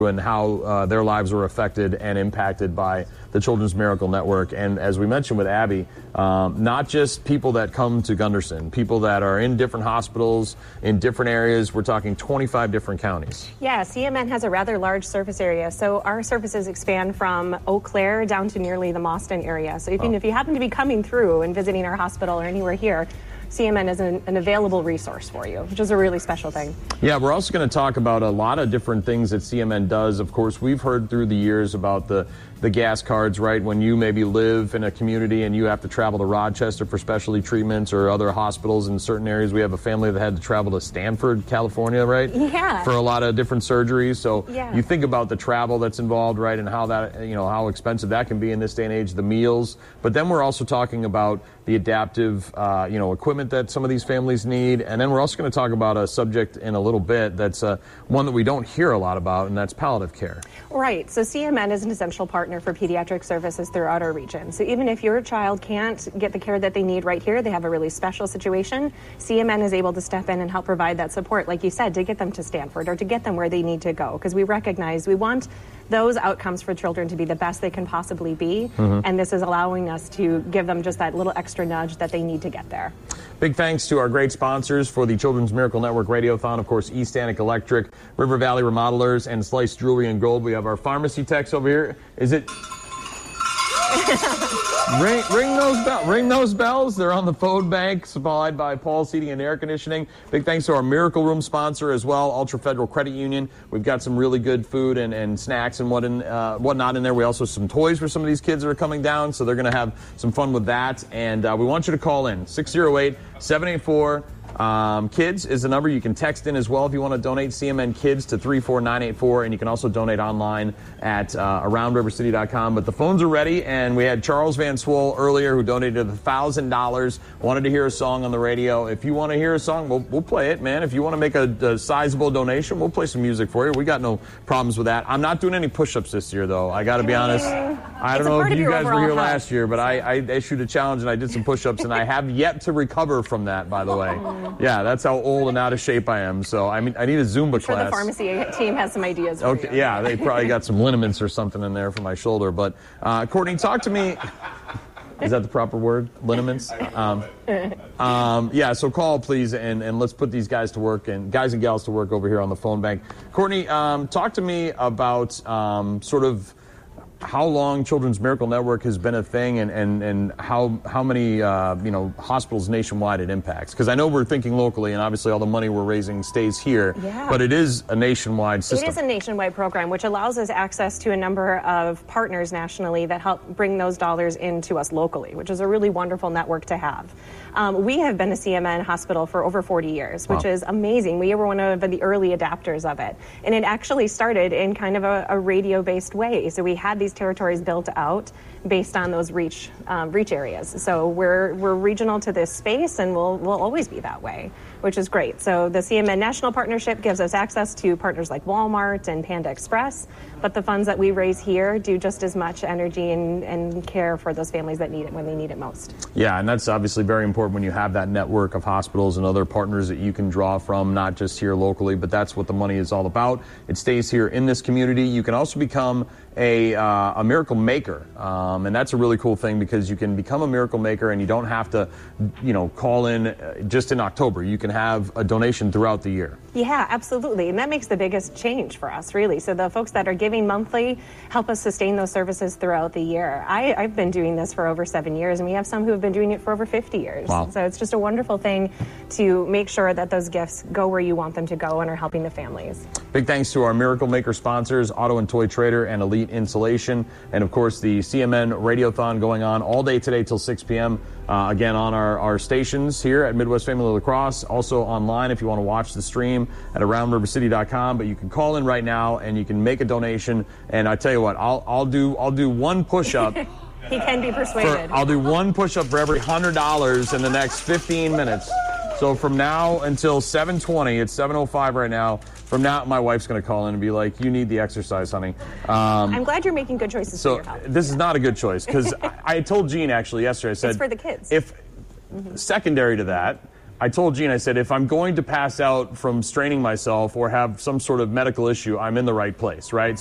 and how their lives were affected and impacted by the Children's Miracle Network. And as we mentioned with Abby, not just people that come to Gunderson, people that are in different hospitals, in different areas. We're talking 25 different counties. Yeah, CMN has a rather large surface area. So our services expand from Eau Claire down to nearly the Mauston area. So even if you happen to be coming through and visiting our hospital or anywhere here, CMN is an available resource for you, which is a really special thing. Yeah, we're also going to talk about a lot of different things that CMN does. Of course, we've heard through the years about the gas cards, right? When you maybe live in a community and you have to travel to Rochester for specialty treatments or other hospitals in certain areas. We have a family that had to travel to Stanford, California, right? Yeah. For a lot of different surgeries. So yeah. You think about the travel that's involved, right? And how that, how expensive that can be in this day and age, the meals. But then we're also talking about the adaptive, equipment that some of these families need. And then we're also going to talk about a subject in a little bit that's one that we don't hear a lot about, and that's palliative care. Right. So CMN is an essential partner for pediatric services throughout our region. So even if your child can't get the care that they need right here, they have a really special situation, CMN is able to step in and help provide that support, like you said, to get them to Stanford or to get them where they need to go. Because we recognize we want those outcomes for children to be the best they can possibly be. Mm-hmm. And this is allowing us to give them just that little extra nudge that they need to get there. Big thanks to our great sponsors for the Children's Miracle Network Radiothon, of course, East Antic Electric, River Valley Remodelers, and Slice Jewelry and Gold. We have our pharmacy techs over here. Is it... ring those bells. They're on the phone bank, supplied by Paul's Heating and Air Conditioning. Big thanks to our Miracle Room sponsor as well, Ultra Federal Credit Union. We've got some really good food and snacks and whatnot in there. We also have some toys for some of these kids that are coming down, so they're going to have some fun with that. And we want you to call in 608-784 Kids is the number. You can text in as well if you want to donate CMN Kids to 34984, and you can also donate online at aroundrivercity.com. But the phones are ready, and we had Charles Van Swol earlier who donated $1,000. Wanted to hear a song on the radio. If you want to hear a song, we'll play it, man. If you want to make a sizable donation, we'll play some music for you. We got no problems with that. I'm not doing any push-ups this year, though. I got to be honest. I don't know if you guys were here last year, but I issued a challenge and I did some push-ups, and I have yet to recover from that, by the way. Yeah, that's how old and out of shape I am. So I need a Zumba class. The pharmacy team has some ideas. Okay, for you. Yeah, they probably got some liniments or something in there for my shoulder. But Courtney, talk to me. Is that the proper word? Liniments? Yeah, so call, please, and let's put these guys to work, and guys and gals to work over here on the phone bank. Courtney, talk to me about sort of how long Children's Miracle Network has been a thing, and how many hospitals nationwide it impacts. Because I know we're thinking locally, and obviously all the money we're raising stays here. Yeah. But it is a nationwide system. It is a nationwide program, which allows us access to a number of partners nationally that help bring those dollars into us locally, which is a really wonderful network to have. We have been a CMN hospital for over 40 years, which is amazing. We were one of the early adapters of it. And it actually started in kind of a radio-based way. So we had these territories built out based on those reach areas. So we're regional to this space, and we'll always be that way, which is great. So the CMN National Partnership gives us access to partners like Walmart and Panda Express, but the funds that we raise here do just as much energy and care for those families that need it when they need it most. Yeah, and that's obviously very important when you have that network of hospitals and other partners that you can draw from, not just here locally, but that's what the money is all about. It stays here in this community. You can also become a miracle maker, and that's a really cool thing, because you can become a miracle maker and you don't have to call in just in October. You can have a donation throughout the year. Yeah, absolutely, and that makes the biggest change for us, really. So the folks that are giving monthly help us sustain those services throughout the year. I've been doing this for over 7 years, and we have some who have been doing it for over 50 years. Wow. So it's just a wonderful thing to make sure that those gifts go where you want them to go and are helping the families. Big thanks to our Miracle Maker sponsors, Auto and Toy Trader and Elite Insulation, and of course the CMN Radiothon going on all day today till 6 p.m. Again on our stations here at Midwest Family Lacrosse, also online if you want to watch the stream at aroundrivercity.com. But you can call in right now and you can make a donation. And I tell you what, I'll do one push-up. He can be persuaded. I'll do one push-up for every $100 in the next 15 minutes. So from now until 7:20, it's 7:05 right now. From now, my wife's going to call in and be like, "You need the exercise, honey." I'm glad you're making good choices for your health. This is not a good choice, because I told Jean actually yesterday. I said, it's for the kids. If secondary to that, I told Gene, I said, if I'm going to pass out from straining myself or have some sort of medical issue, I'm in the right place, right?